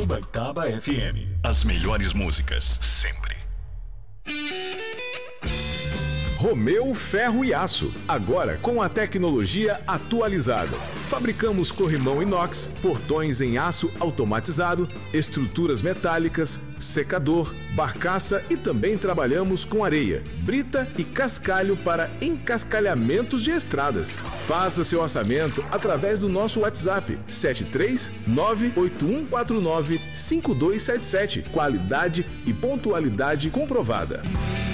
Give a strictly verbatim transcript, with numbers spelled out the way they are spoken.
Ubaitaba F M. As melhores músicas, sempre. Romeu Ferro e Aço, agora com a tecnologia atualizada. Fabricamos corrimão inox, portões em aço automatizado, estruturas metálicas, secador, barcaça e também trabalhamos com areia, brita e cascalho para encascalhamentos de estradas. Faça seu orçamento através do nosso WhatsApp sete três nove oito um quatro nove cinco dois sete sete. Qualidade e pontualidade comprovada.